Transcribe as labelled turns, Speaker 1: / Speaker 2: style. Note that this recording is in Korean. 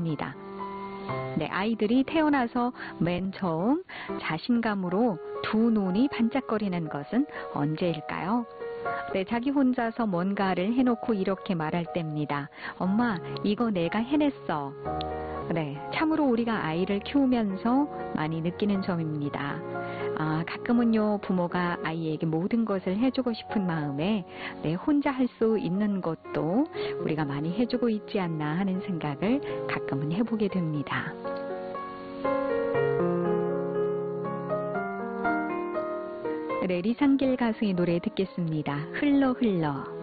Speaker 1: 됩니다. 네, 아이들이 태어나서 맨 처음 자신감으로 두 눈이 반짝거리는 것은 언제일까요? 네, 자기 혼자서 뭔가를 해놓고 이렇게 말할 때입니다. 엄마, 이거 내가 해냈어. 네, 참으로 우리가 아이를 키우면서 많이 느끼는 점입니다. 가끔은요, 부모가 아이에게 모든 것을 해주고 싶은 마음에 네, 혼자 할 수 있는 것도 우리가 많이 해주고 있지 않나 하는 생각을 가끔은 해보게 됩니다. 네, 리상길 가수의 노래 듣겠습니다. 흘러 흘러.